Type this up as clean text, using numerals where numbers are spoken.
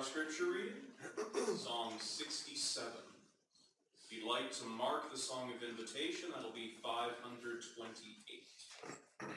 scripture reading, Psalm 67. If you'd like to mark the Song of Invitation, that'll be 528.